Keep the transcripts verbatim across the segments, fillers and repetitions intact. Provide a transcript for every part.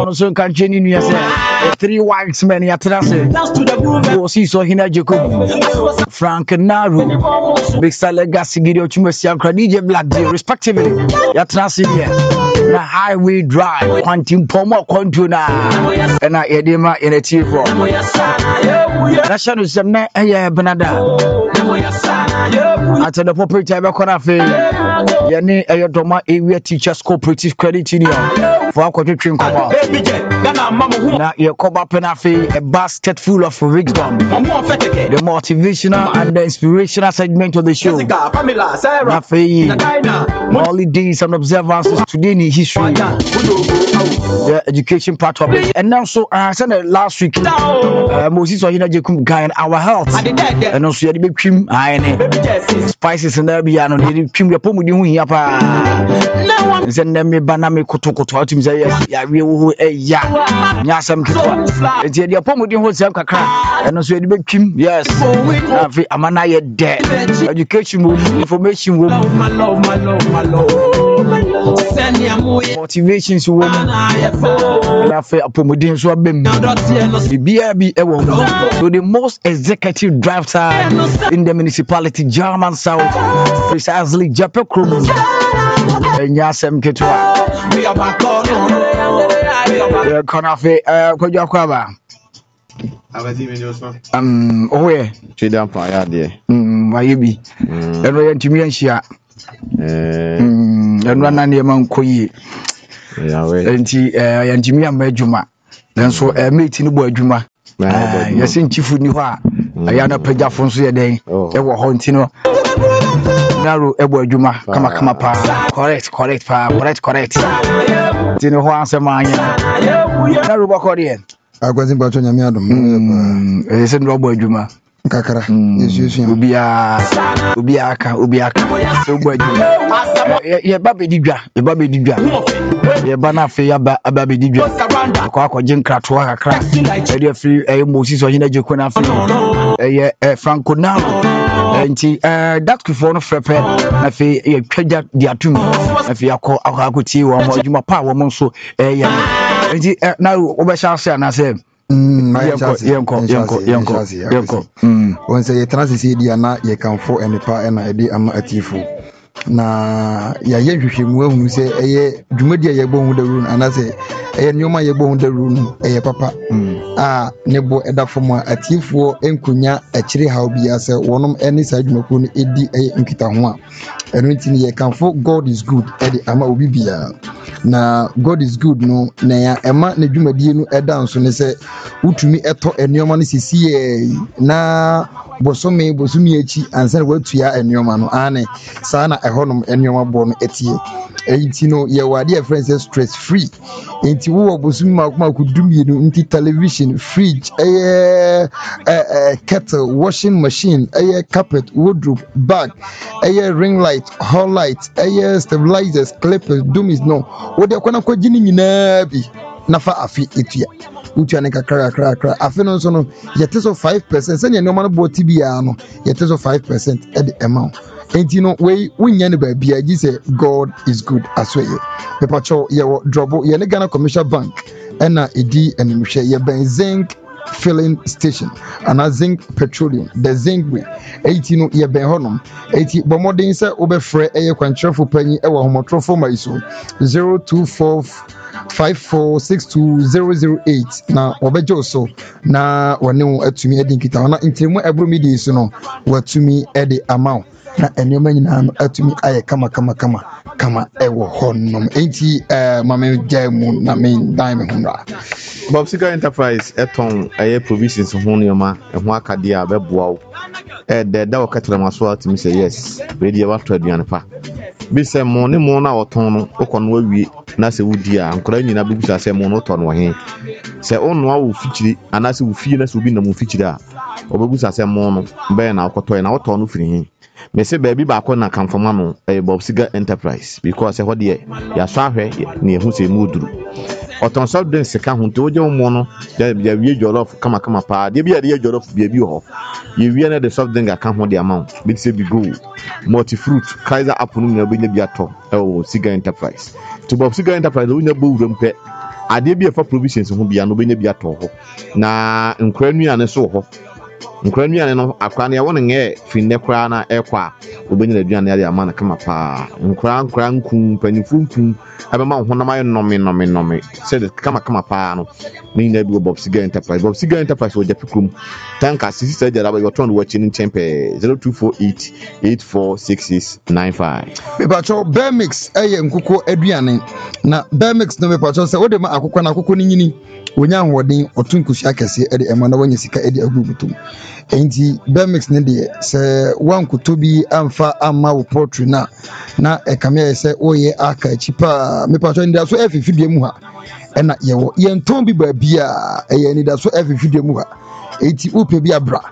Also can change in your three whites men yatrase. Oh, see so hina Jacob Frank Naru Mister Legacy Gideon Chumesi and D J Black Day respectively. Yatrase here. Na highway drive quantum pomo kontuna and I edema in a T four. National Semna Aya Benada. At the property of Conafe, Yanni Ayodoma Area Teachers Cooperative Credit Union for our country. Now, your Coba Penafe, a basket full of wisdom, the motivational and the inspirational segment of the show. Nafe, holidays and observances today in history, the education part of it. And now, so I said last week, Moses Ohina Jekum Guy and our health, and also the big cream, spices and there be an cream, your pomu here. Send them a banana koto to say, yeah, we will a ya, yasam. It's your pomu who self crack, and also the big cream, yes, Amana yet dead. Education room, information room, my love, my love, my love, motivations woman, and I feel Pomodin so bim. The B R B so the most executive driver in the municipality, German South, precisely Japan Krum, and Yasem Ketua. We are back on Conafe, uh, Kojakaba. Um, oh, yeah, Chidam Fire, dear. Um, why you be? And we are to me and Shia. Um, and run on the among Koyi. And he, uh, and Jimmy and Majuma. Then so a meeting about Juma. Yes, in Chifu Niwa. I am a Peja Fonsia day. There were Hontino. Naru Ebo Juma. Come on, come up. Correct, correct, correct, correct. Tino Juan Samanya. Naru Bakorian. I was in Batonia. I said Robo Juma. Kakara. Ubia, Ubiaka, Ubiaka. Yeah, Baby Diga, the Baby Diga. Yeah, Banafe, a Baby Diga. A quack or Jim Cratwa crack. A free a Moses or Hina Jokona, a Franco now. And that could phone of Frepe, a fee, a Kaja, the Atum, a fee, I call Akakuti or Mojuma Power Monso. Now, Obasha, and I said. Yanko, Yanko, Yanko, Yanko. Once a transit, Diana, ye can for any part and I did am a tifu. Na ya ye him when we say a Jumedia ye bone the room, and I say a new man ye bone the room, a papa. Ah, nebo eda from a tifu, encunya, a chiri how be as a one of any side mokun edi a nkitahua. And when ye can for God is good, Eddie Ama Ubibia. Na God is good, no, na Emma ne Jumedia no edan so ne say, Utumi eto and your money see na Bosome, Bosumi echi, and said what to ya and your man, Anne, Sana. A honum and your born etie. Eitino, your dear friends are stress free. Ain't you Bosuma could do me into television, fridge, a kettle, washing machine, a carpet, wardrobe, bag, a ring light, hall light, a stabilizers, clippers, dummies. No, what they're going to call Jinny Nabi. Nafa afi etia. Utianeka kra kra kra. Afi no so no yeteso five percent. Say no man bo tibia no yeteso five percent at the amount. And you know, we win any baby. I just say God is good as well. The patrol, your trouble, your Ghana Commercial Bank, and a D and share your zinc filling station, and a zinc petroleum, the zinc way. eighteen year Benhonum, eighty Bomodin, sir, over free a control for penny, a homotro for my soul. zero two four five four six two zero zero eight. Now, Obejo so now, one new to me, Eddie Kitana, intimu every media, so no, what to me, Eddie amount. Na enyo nyina no atumi aye kama kama kama kama ewo honnom enti eh mame jamu na main dime hunra Bobsika Enterprise eton aye provisions ho nyoma eho akade a beboa eh de da wakatira maso atumi say yes we dey wato aduane pa bi se mo ne mo na oton no okono awie na se wudi a nkora nyina bi bisa se mo no to no he se onno a wo fichiri ana se wo fie na se obi na mo fichiri a obebusa se mo no be na okoto na oto no firi he me say baby ba ko na kamfoma no eh Bobsika Enterprise because e ho de ya so ahwe na ehu se mu duru oton so den seka ho nto oje mo no ya wie jollof kama kama pa de bia de jollof bia bi ho ye wie na de soft drink aka ho de amount bi say bi go multi fruit Kaiser apple no na bi na bi ato eh Bobsika Enterprise to Bobsika Enterprise wo nya bo wuram pe ade bi efa provisions ho bia no benya bia to ho na nkra nuane so ho nkra nuane no akra na yewon nge fi ne kra na ekwa obenya na duane ya ama na kama pa nkra nkra nku panifunku abema ho na mayo nome nome nome said kama kama pa no ni na bi Bob Siga Enterprise Bob Siga Enterprise o japikum tanka sisi said ya ba ton wo chini chempe zero two four eight eight four six six nine five me pacho Bemix eye nkuko aduane na Bemix no me pacho se wo de ma akokọ na akokọ ni nyini wonya hoden otunkusu akese e de ema na wanya sika e de agugutum enti Bemix ne de se wankuto bi amfa amma wo portrait na na e kamia se oye aka chipa me pacho ndia so efi fidie mu ha e na ye wo ye nton bi ba bia e ye ni da so efi fidie mu ha enti upe bi abra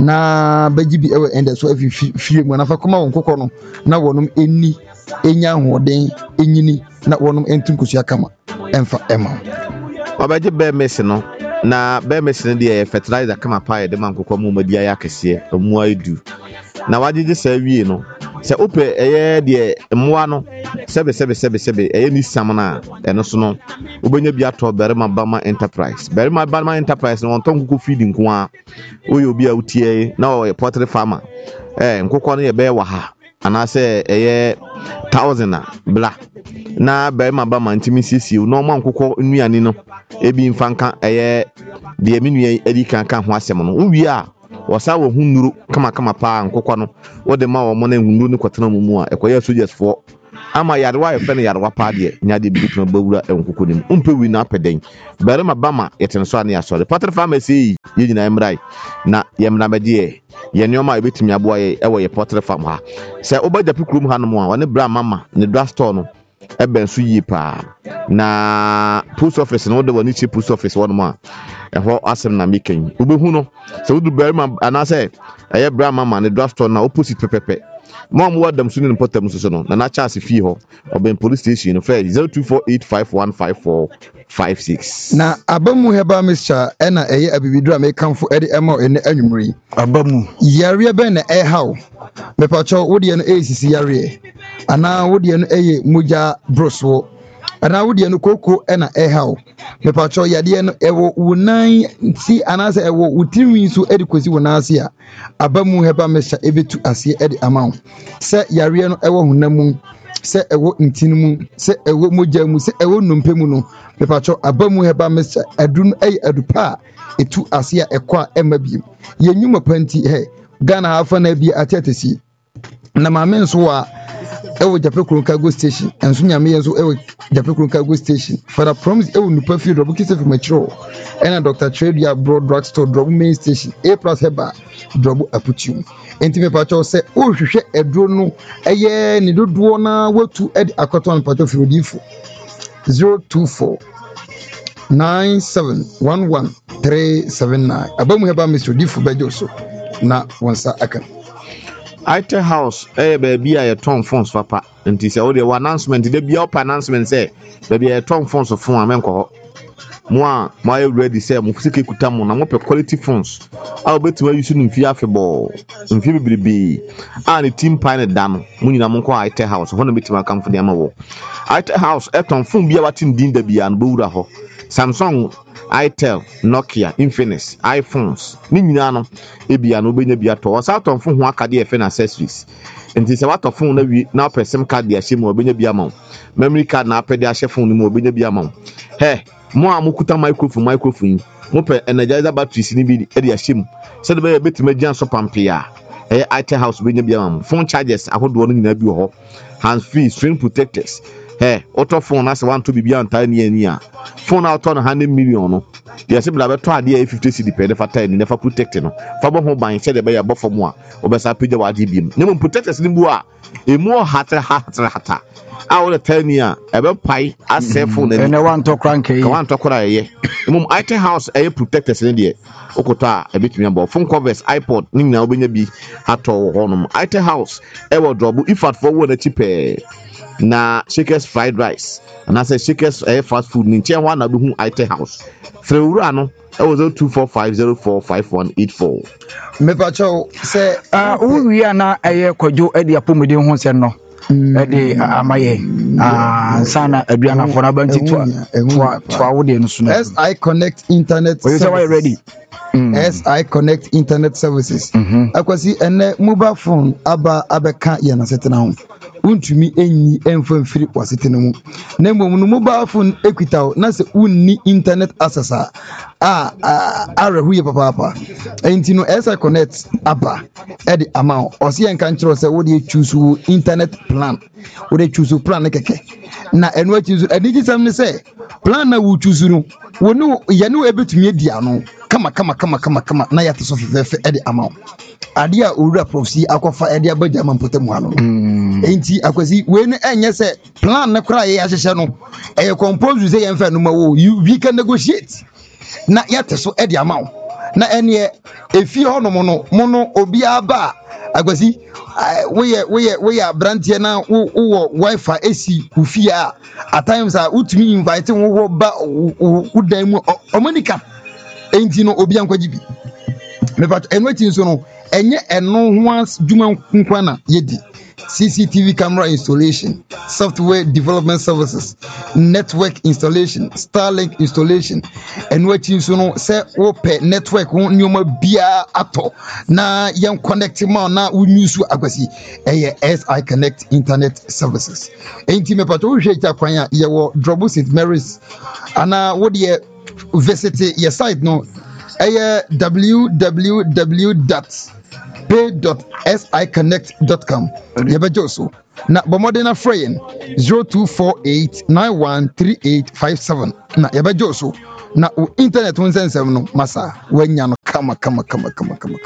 na baji bi ewe ende so efi fie mu na fa koma won kokọ no na wonum eni enya hoden enyini na wonum entunkusu akama emfa ema obaje Bemix no na Bemix ne de fertilizer kama pa ye de man kokọ mu madi ya kese mu aidu na wagege sa wie no se ope eye de moa no sebe sebe sebe sebe eye ni samana eno so no obenya bi ato Berima Bama Enterprise Berima Bama Enterprise no onton kuku feed nko a oyo bi a utie na o poultry farmer eh nkokọ no ye be wa ha anase eye thousand bla na Berima Bama ntimi sisi no ma nkokọ nuane no ebi mfanka eye de menua edi kan kan ho asem no uwi a wasa wo hunuru kama kama pa nkokọ no wo de ma wo mo na hunuru ni kwatena mu mu a ekoye soldiers for ama yarwa ye fene yarwa pa de nya de bi tuma bawura nkokọ nim umpe wi na peden Berima Bama yeten so ane asore poultry pharmacy ye nyina emrai na ye mra bede ye nyoma e betimi aboa ye ewo ye poultry farm ha se obaja pikrum ha no mo a wone bra mama ne drugstore no ebe nso yi pa na post office no de woni chi post office won mo a eho asem na meken obehu no se wudu Berima ana se eye bra mama ne drugstore na opposite pepepe mo mo wadam so ne potam so so no na na chance fee ho oben police station no fare zero two four eight five one five four five six na abamu heba mixture ena eye abibidu amekanfo ede ema ene anwumri abamu yare be na e haw me pacho wodi no e sisi yare ana wodi no eye moja broswo ana wodi no koko ena e haw me pacho yade no ewo wunan ti anase ewo utinwi so ede kosi wonase a abamu heba mixture ebetu ase ede amaw se yare no ewo hunamu se ewo ntinimu se ewo moja mu se ewo numpemu no me pacho abamu heba mixture adun eye adupa etu ase a ekwa ema biem yenyuma panti he Ghana hafa na bi atetesi na maame nso a ewo Japekuru cargo station enso nyame enso ewo Japekuru cargo station for the promise ewo nupa fi drobu kise fi machiro ena Doctor Tradia Broad Drugstore drobu main station A plus heba drobu aputiu enti me pacho se o hwehwe edro no eye ni dodo na watu ed akoton pacho fi odifo zero two four nine seven one one three seven nine abamu heba Mister Odifo bejoso na wonsa aka Ite house eh baby a ton phones papa nti se wo de announcement de bia op announcement say baby a ton phones of phone amenko ho mo a mo are ready say mo fisike kuta mo na mo pe quality phones a obetima use no mfi afebo mfi bibribi a ne team pine dan mo nyina mo ko Ite house ho na betima kam fo de ama wo Ite house e ton phone bia watin din da bia no bewura ho Samsung Itel, Nokia, Infinix, iPhones. Ni nyina no ebia no benya bia to. Osa ton phone ho akade e fe na accessories. Enti se wato phone na wi na person card ya shemu obenya bia ma. Memory card na apede a she phone ni mo obenya bia ma. He, mo a mokuta microphone microphone. Mo pe energizer batteries ni bi e de a shemu. Se de be betima gian so pampia. Eh Itel house benya bia ma. Phone chargers ahodo no nyina bi ho. Hands free screen protectors. Hey, auto phone as one to be beyond tiny and phone out on one hundred million. No, yes, if I try the fifty C D per for ten, never protected. No, Fabo home by said by a buffer more, or by Sapija Wadibium. No one protectors in Bois, a more hatter hatter hatter. I will tell you, about pie, as cell phone, and I want to cranky. I want to cry. Mum Ite house, a protectors in India. Okota, a bit me about phone covers, iPod, Nina Obenabi, Hato, Honum, Ite house, ever drop if at forward a cheaper. Na Shakers fried rice and I say Shakers air fast food in chair one abu Ite house through Rano zero two four five zero four five one eight four. Me pacho say ah we are na aye kojo e dia pomede ho se no ɛde amaye ah sana aduana fo na banti to to to awode no so no S I Connect Internet Services. Are you ready? Mm. S I Connect Internet Services. Mhm. Akwasi ene mobile phone aba abeka ye na setena ho. Untumi enyi emfo mfiri wasetena mu. Na mmom no mobile phone equita na se unni internet access a a arehu ye papa papa. Enti no S I Connect aba e de amount. Ose yen kan kiro se wo de choose internet plan. Wo de choose plan ne keke. Na eno a choose adiji sam ne se plan na wo choose no wo no ye no ebetumi dia no. Kama kama kama kama kama na yate so fefe e de amount. Ade a owura prophecy akofa e de abaja mampotemu ano. Enti akwasi we ne enye se plan ne kra ye ahyehye no e compose say yemfa no ma wo we can negotiate na yate so e de amount na ene efi hono mo no mo no obi aba akwasi we ye we ye we ya brantie na wo wifi esi ufi a at times a utumi invite wo ba udan mu omonika enti no obi ankwaji bi me pat enwati nso no enye eno ho djuma nkwa na yedi C C T V camera installation, software development services, network installation, Starlink installation, and what you know say open network nyoma bia ato na yan connect ma na unyusu akwasi eh S I Connect Internet Services. Enti me pato hwe ta kwan ya ye wo Drobo Saint Mary's ana wo de visit your site no eh w w w dot pay dot s i connect dot com. Yabajoso na bomodena frame zero two four eight nine one three eight five seven na yabajoso na internet one seven seven no masa wanya no kama kama kama kama kama